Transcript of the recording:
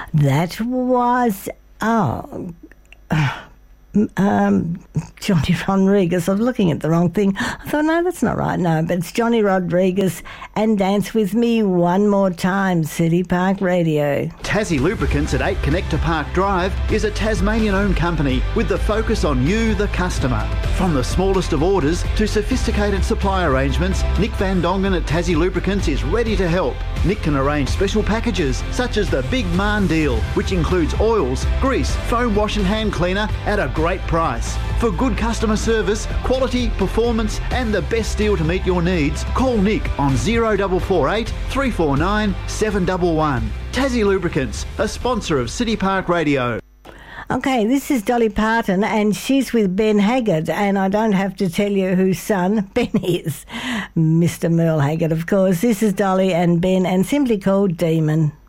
That was, Johnny Rodriguez. I was looking at the wrong thing. I thought, no, that's not right. No, but it's Johnny Rodriguez and Dance With Me One More Time, City Park Radio. Tassie Lubricants at 8 Connector Park Drive is a Tasmanian-owned company with the focus on you, the customer. From the smallest of orders to sophisticated supply arrangements, Nick Van Dongen at Tassie Lubricants is ready to help. Nick can arrange special packages such as the Big Man deal, which includes oils, grease, foam wash and hand cleaner at a great price. For good customer service, quality, performance and the best deal to meet your needs, call Nick on 0448 349 711. Tassie Lubricants, a sponsor of City Park Radio. Okay, this is Dolly Parton and she's with Ben Haggart, and I don't have to tell you whose son Ben is. Mr. Merle Haggart, of course. This is Dolly and Ben and simply called Demon.